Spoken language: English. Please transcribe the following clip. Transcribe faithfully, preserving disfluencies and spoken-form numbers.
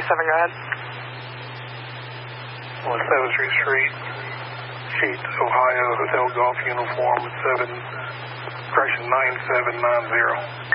seven, go ahead. On seventh Street Street, Sheet, Ohio, Hotel Golf Uniform seven, correction nine seven nine zero.